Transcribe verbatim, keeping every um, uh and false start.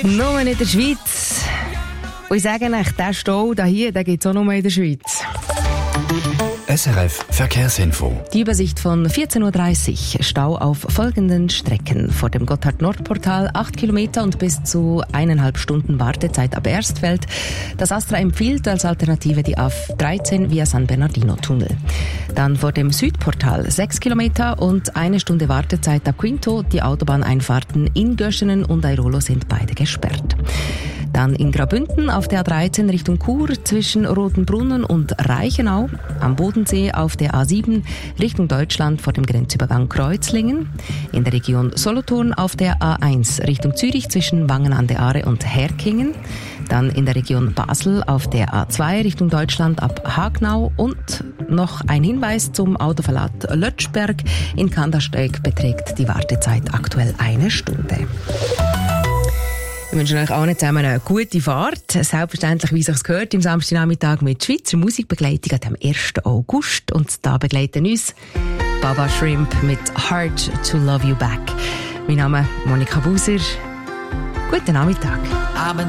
Nur in der Schweiz. Und ich sage euch, der Stau hier, den gibt es auch nur in der Schweiz. S R F Verkehrsinfo. Die Übersicht von vierzehn Uhr dreißig. Stau auf folgenden Strecken. Vor dem Gotthard-Nord-Portal acht Kilometer und bis zu eineinhalb Stunden Wartezeit ab Erstfeld. Das Astra empfiehlt als Alternative die A dreizehn via San Bernardino-Tunnel. Dann vor dem Südportal sechs Kilometer und eine Stunde Wartezeit ab Quinto. Die Autobahneinfahrten in Göschenen und Airolo sind beide gesperrt. Dann in Graubünden auf der A dreizehn Richtung Chur zwischen Rotenbrunnen und Reichenau. Am Bodensee auf der A sieben Richtung Deutschland vor dem Grenzübergang Kreuzlingen. In der Region Solothurn auf der A eins Richtung Zürich zwischen Wangen an der Aare und Herkingen. Dann in der Region Basel auf der A zwei Richtung Deutschland ab Hagnau. Und noch ein Hinweis zum Autoverlad Lötschberg. In Kandersteg beträgt die Wartezeit aktuell eine Stunde. Wir wünschen euch allen zusammen eine gute Fahrt. Selbstverständlich, wie sich's gehört, im Samstagnachmittag mit Schweizer Musikbegleitung am ersten August. Und da begleiten uns Baba Shrimp mit Hard to Love You Back. Mein Name ist Monika Buser. Guten Nachmittag. I've been